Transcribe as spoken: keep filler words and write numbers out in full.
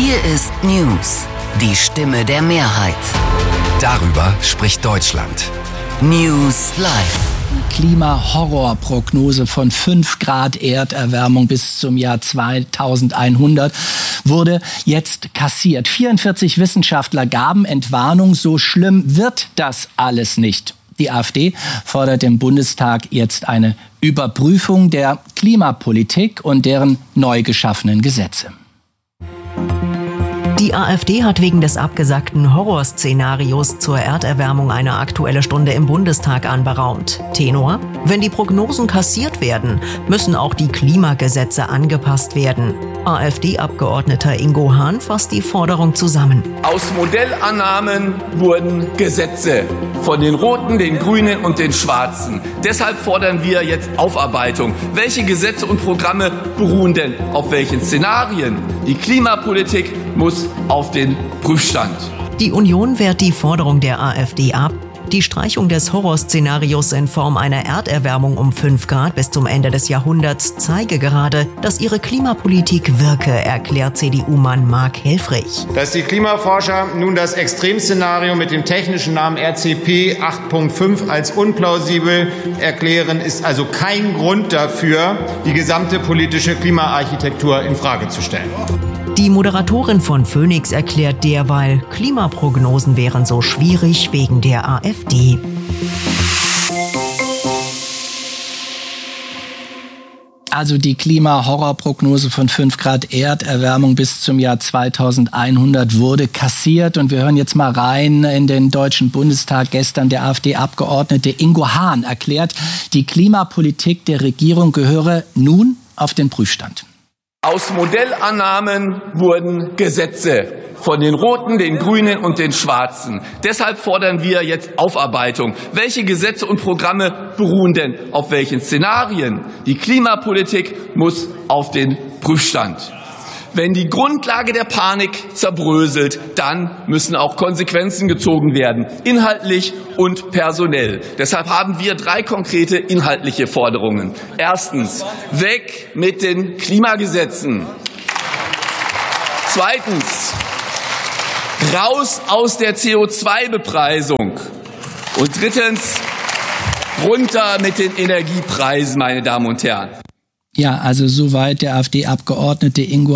Hier ist News, die Stimme der Mehrheit. Darüber spricht Deutschland. News Live. Klimahorrorprognose von fünf Grad Erderwärmung bis zum Jahr zweitausendeinhundert wurde jetzt kassiert. vierundvierzig Wissenschaftler gaben Entwarnung, so schlimm wird das alles nicht. Die AfD fordert im Bundestag jetzt eine Überprüfung der Klimapolitik und deren neu geschaffenen Gesetze. Die AfD hat wegen des abgesagten Horrorszenarios zur Erderwärmung eine Aktuelle Stunde im Bundestag anberaumt. Tenor: Wenn die Prognosen kassiert werden, müssen auch die Klimagesetze angepasst werden. AfD-Abgeordneter Ingo Hahn fasst die Forderung zusammen. Aus Modellannahmen wurden Gesetze von den Roten, den Grünen und den Schwarzen. Deshalb fordern wir jetzt Aufarbeitung. Welche Gesetze und Programme beruhen denn auf welchen Szenarien? Die Klimapolitik muss auf den Prüfstand. Die Union wehrt die Forderung der AfD ab. Die Streichung des Horrorszenarios in Form einer Erderwärmung um fünf Grad bis zum Ende des Jahrhunderts zeige gerade, dass ihre Klimapolitik wirke, erklärt C D U-Mann Mark Helfrich. Dass die Klimaforscher nun das Extremszenario mit dem technischen Namen R C P acht Punkt fünf als unplausibel erklären, ist also kein Grund dafür, die gesamte politische Klimaarchitektur in Frage zu stellen. Die Moderatorin von Phoenix erklärt derweil, Klimaprognosen wären so schwierig wegen der AfD. Also die Klimahorrorprognose von fünf Grad Erderwärmung bis zum Jahr zweitausendeinhundert wurde kassiert. Und wir hören jetzt mal rein in den Deutschen Bundestag. Gestern der AfD-Abgeordnete Ingo Hahn erklärt, die Klimapolitik der Regierung gehöre nun auf den Prüfstand. Aus Modellannahmen wurden Gesetze von den Roten, den Grünen und den Schwarzen. Deshalb fordern wir jetzt Aufarbeitung. Welche Gesetze und Programme beruhen denn auf welchen Szenarien? Die Klimapolitik muss auf den Prüfstand. Wenn die Grundlage der Panik zerbröselt, dann müssen auch Konsequenzen gezogen werden, inhaltlich und personell. Deshalb haben wir drei konkrete inhaltliche Forderungen. Erstens, weg mit den Klimagesetzen. Zweitens, raus aus der C O zwei Bepreisung. Und drittens, runter mit den Energiepreisen, meine Damen und Herren. Ja, also soweit der AfD-Abgeordnete Ingo